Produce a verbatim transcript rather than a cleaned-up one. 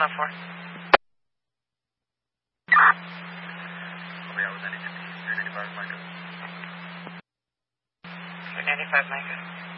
one oh four. Over here with ninety-five Micro. ninety-five Micro.